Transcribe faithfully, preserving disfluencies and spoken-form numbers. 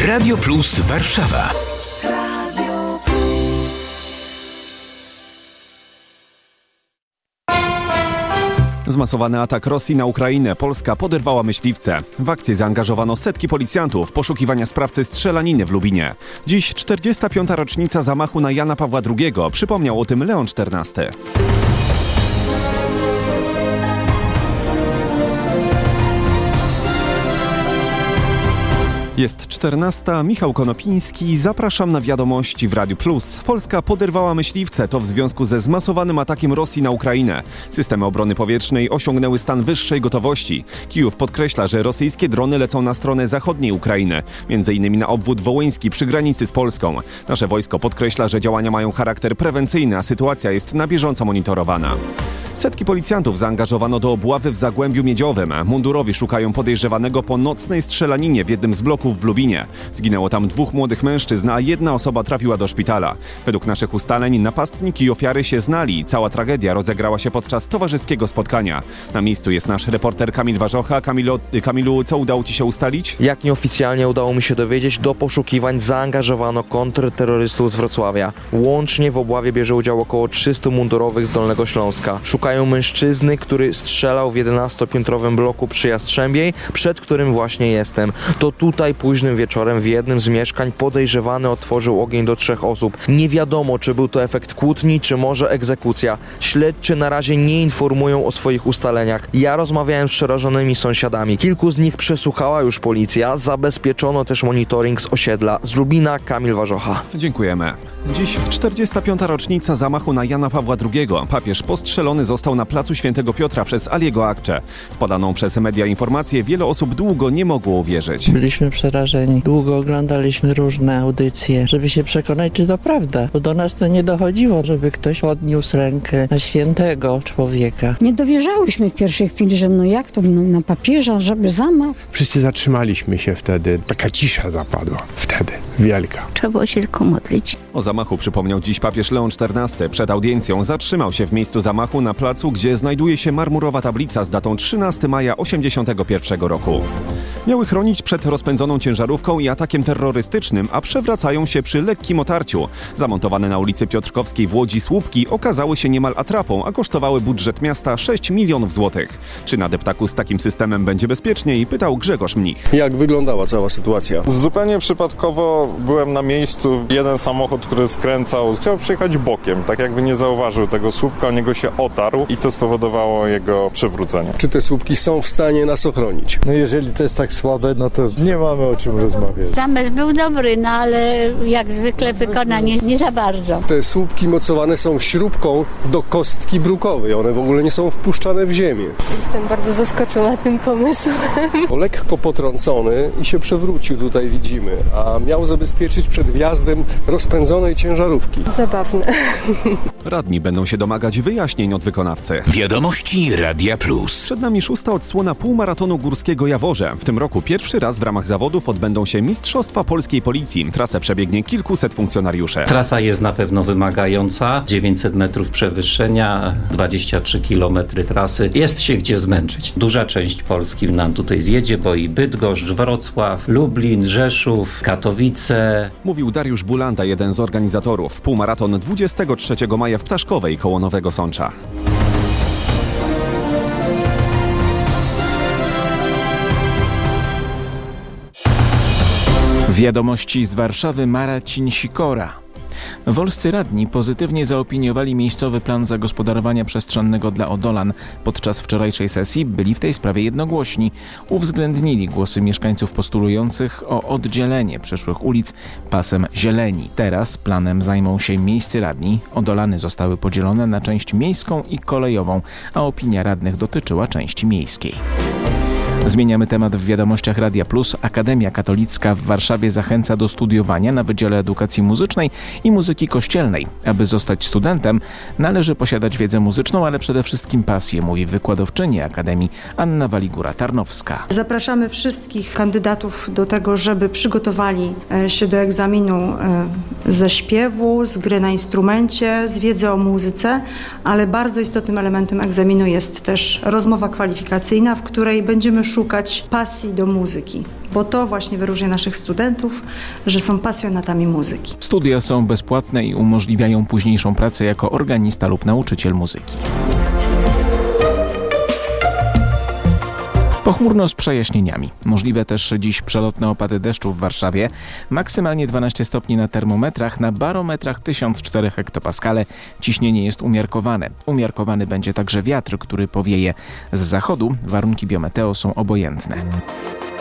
Radio Plus Warszawa. Zmasowany atak Rosji na Ukrainę. Polska poderwała myśliwce. W akcję zaangażowano setki policjantów. Poszukiwania sprawcy strzelaniny w Lubinie. Dziś czterdziesta piąta rocznica zamachu na Jana Pawła drugiego. Przypomniał o tym Leon czternasty. Jest czternasta, Michał Konopiński, zapraszam na wiadomości w Radiu Plus. Polska poderwała myśliwce, to w związku ze zmasowanym atakiem Rosji na Ukrainę. Systemy obrony powietrznej osiągnęły stan wyższej gotowości. Kijów podkreśla, że rosyjskie drony lecą na stronę zachodniej Ukrainy, między innymi na obwód wołyński przy granicy z Polską. Nasze wojsko podkreśla, że działania mają charakter prewencyjny, a sytuacja jest na bieżąco monitorowana. Setki policjantów zaangażowano do obławy w Zagłębiu Miedziowym. Mundurowi szukają podejrzewanego po nocnej strzelaninie w jednym z bloków w Lubinie. Zginęło tam dwóch młodych mężczyzn, a jedna osoba trafiła do szpitala. Według naszych ustaleń napastnik i ofiary się znali. Cała tragedia rozegrała się podczas towarzyskiego spotkania. Na miejscu jest nasz reporter Kamil Warzocha. Kamilu, Kamilu, co udało Ci się ustalić? Jak nieoficjalnie udało mi się dowiedzieć, do poszukiwań zaangażowano kontrterrorystów z Wrocławia. Łącznie w obławie bierze udział około trzystu mundurowych z Dolnego Śląska. Szukają mężczyzny, który strzelał w jedenastopiętrowym bloku przy Jastrzębiej, przed którym właśnie jestem. To tutaj późnym wieczorem w jednym z mieszkań podejrzewany otworzył ogień do trzech osób. Nie wiadomo, czy był to efekt kłótni, czy może egzekucja. Śledczy na razie nie informują o swoich ustaleniach. Ja rozmawiałem z przerażonymi sąsiadami. Kilku z nich przesłuchała już policja. Zabezpieczono też monitoring z osiedla. Z Lubina, Kamil Warzocha. Dziękujemy. Dziś czterdziesta piąta rocznica zamachu na Jana Pawła drugiego. Papież postrzelony został na placu Świętego Piotra przez Aliego Akcze. W podaną przez media informację wiele osób długo nie mogło uwierzyć. Byliśmy przerażeni. Długo oglądaliśmy różne audycje, żeby się przekonać, czy to prawda. Bo do nas to nie dochodziło, żeby ktoś podniósł rękę na świętego człowieka. Nie dowierzałyśmy w pierwszej chwili, że no jak to no, na papieża, żeby zamach. Wszyscy zatrzymaliśmy się wtedy. Taka cisza zapadła wtedy. Wielka. Trzeba było się tylko modlić. O zamachu przypomniał dziś papież Leon czternasty. Przed audiencją zatrzymał się w miejscu zamachu na placu, gdzie znajduje się marmurowa tablica z datą trzynastego maja osiemdziesiątego pierwszego roku. Miały chronić przed rozpędzoną ciężarówką i atakiem terrorystycznym, a przewracają się przy lekkim otarciu. Zamontowane na ulicy Piotrkowskiej w Łodzi słupki okazały się niemal atrapą, a kosztowały budżet miasta sześć milionów złotych. Czy na deptaku z takim systemem będzie bezpieczniej? Pytał Grzegorz Mnich. Jak wyglądała cała sytuacja? Zupełnie przypadkowo byłem na miejscu. Jeden samochód, który skręcał, chciał przyjechać bokiem, tak jakby nie zauważył tego słupka, o niego się otarł i to spowodowało jego przewrócenie. Czy te słupki są w stanie nas ochronić? No jeżeli to jest tak słabe, no to nie mamy o czym rozmawiać. Zamysł był dobry, no ale jak zwykle wykonanie nie za bardzo. Te słupki mocowane są śrubką do kostki brukowej. One w ogóle nie są wpuszczane w ziemię. Jestem bardzo zaskoczona tym pomysłem. Bo lekko potrącony i się przewrócił, tutaj widzimy, a miał zabezpieczyć przed wjazdem rozpędzonej ciężarówki. Zabawne. Radni będą się domagać wyjaśnień od wykonawcy. Wiadomości Radia Plus. Przed nami szósta odsłona półmaratonu górskiego Jaworze. W tym roku pierwszy raz w ramach zawodów odbędą się Mistrzostwa Polskiej Policji. Trasę przebiegnie kilkuset funkcjonariuszy. Trasa jest na pewno wymagająca. dziewięćset metrów przewyższenia, dwadzieścia trzy kilometry trasy. Jest się gdzie zmęczyć. Duża część Polski nam tutaj zjedzie, bo i Bydgoszcz, Wrocław, Lublin, Rzeszów, Katowice. Mówił Dariusz Bulanda, jeden z organizatorów. Półmaraton dwudziestego trzeciego maja w Ptaszkowej koło Nowego Sącza. Wiadomości z Warszawy, Marcin Sikora. Wolscy radni pozytywnie zaopiniowali miejscowy plan zagospodarowania przestrzennego dla Odolan. Podczas wczorajszej sesji byli w tej sprawie jednogłośni. Uwzględnili głosy mieszkańców postulujących o oddzielenie przyszłych ulic pasem zieleni. Teraz planem zajmą się miejscy radni. Odolany zostały podzielone na część miejską i kolejową, a opinia radnych dotyczyła części miejskiej. Zmieniamy temat w wiadomościach Radia Plus. Akademia Katolicka w Warszawie zachęca do studiowania na Wydziale Edukacji Muzycznej i Muzyki Kościelnej. Aby zostać studentem, należy posiadać wiedzę muzyczną, ale przede wszystkim pasję, mówi wykładowczyni Akademii Anna Waligura-Tarnowska. Zapraszamy wszystkich kandydatów do tego, żeby przygotowali się do egzaminu ze śpiewu, z gry na instrumencie, z wiedzy o muzyce, ale bardzo istotnym elementem egzaminu jest też rozmowa kwalifikacyjna, w której będziemy szukać pasji do muzyki, bo to właśnie wyróżnia naszych studentów, że są pasjonatami muzyki. Studia są bezpłatne i umożliwiają późniejszą pracę jako organista lub nauczyciel muzyki. Pochmurno z przejaśnieniami. Możliwe też dziś przelotne opady deszczu w Warszawie. Maksymalnie dwanaście stopni na termometrach, na barometrach tysiąc cztery hektopaskale. Ciśnienie jest umiarkowane. Umiarkowany będzie także wiatr, który powieje z zachodu. Warunki biometeo są obojętne.